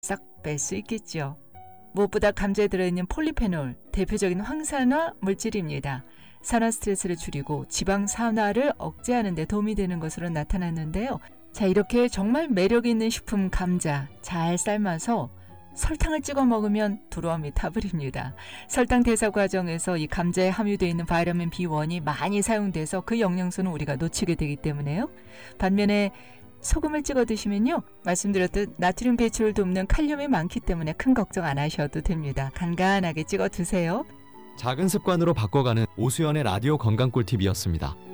싹 뺄 수 있겠죠. 무엇보다 감자에 들어있는 폴리페놀, 대표적인 황산화 물질입니다. 산화 스트레스를 줄이고 지방 산화를 억제하는 데 도움이 되는 것으로 나타났는데요. 자, 이렇게 정말 매력 있는 식품 감자 잘 삶아서 설탕을 찍어 먹으면 두려움이 타버립니다. 설탕 대사 과정에서 이 감자에 함유되어 있는 바이타민 B1이 많이 사용돼서 그 영양소는 우리가 놓치게 되기 때문에요. 반면에 소금을 찍어 드시면요, 말씀드렸듯 나트륨 배출을 돕는 칼륨이 많기 때문에 큰 걱정 안 하셔도 됩니다. 간간하게 찍어 드세요. 작은 습관으로 바꿔가는 오수연의 라디오 건강 꿀팁이었습니다.